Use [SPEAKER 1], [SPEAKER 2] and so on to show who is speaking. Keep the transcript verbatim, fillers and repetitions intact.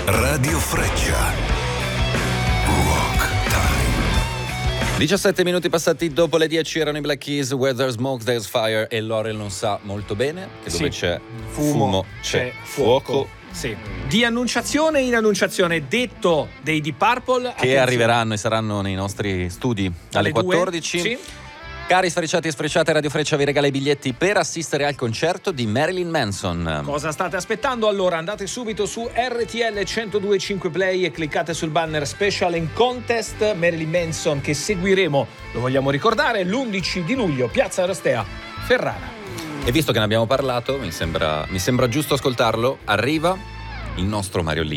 [SPEAKER 1] Radio Freccia. Rock Time.
[SPEAKER 2] diciassette minuti passati dopo le dieci erano i Black Keys, Where There's Smoke There's Fire, e Laurel non sa molto bene che dove
[SPEAKER 3] Sì.
[SPEAKER 2] c'è
[SPEAKER 3] Fumo,
[SPEAKER 2] fumo c'è,
[SPEAKER 3] c'è
[SPEAKER 2] fuoco.
[SPEAKER 3] fuoco. Sì. Di annunciazione in annunciazione, detto dei Deep Purple,
[SPEAKER 2] Che
[SPEAKER 3] attenzione.
[SPEAKER 2] arriveranno e saranno nei nostri studi alle
[SPEAKER 3] Alle due?
[SPEAKER 2] quattordici.
[SPEAKER 3] Sì.
[SPEAKER 2] Cari sfrecciati e sfrecciate, Radio Freccia vi regala i biglietti per assistere al concerto di Marilyn Manson.
[SPEAKER 3] Cosa state aspettando allora? Andate subito su R T L centodue e cinque Play e cliccate sul banner Special and Contest Marilyn Manson, che seguiremo, lo vogliamo ricordare, l'undici di luglio, Piazza Arestea, Ferrara.
[SPEAKER 2] E visto che ne abbiamo parlato, mi sembra, mi sembra giusto ascoltarlo. Arriva il nostro Mario Lì.